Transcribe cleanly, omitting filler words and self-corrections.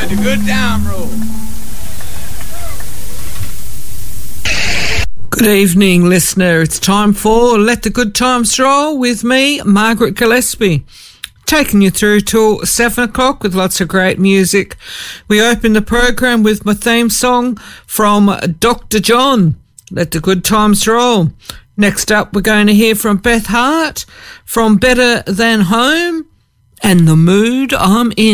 Let the good time roll. Good evening, listener. It's time for Let the Good Times Roll with me, Margaret Gillespie. Taking you through till 7 o'clock with lots of great music. We open the program with my theme song from Dr. John, Let the Good Times Roll. Next up, we're going to hear from Beth Hart from Better Than Home and The Mood I'm In.